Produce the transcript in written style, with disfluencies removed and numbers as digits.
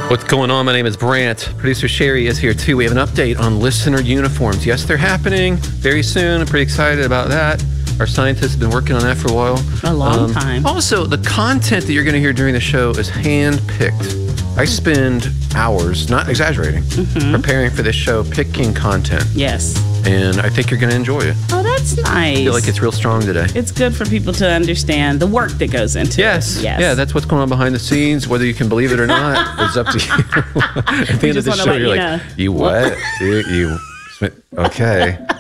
What's going on? My name is Brant. Producer Sherry is here too. We have an update on listener uniforms. Yes, they're happening very soon. I'm pretty excited about that. Our scientists have been working on that for a while. A long time. Also, the content that you're going to hear during the show is hand-picked. I spend hours, not exaggerating, preparing for this show, picking content. Yes. And I think you're going to enjoy it. Oh, that's nice. I feel like it's real strong today. It's good for people to understand the work that goes into Yes. it. Yes. Yeah, that's what's going on behind the scenes. Whether you can believe it or not, it's up to you. At the end of the show, you're like, you what? You okay.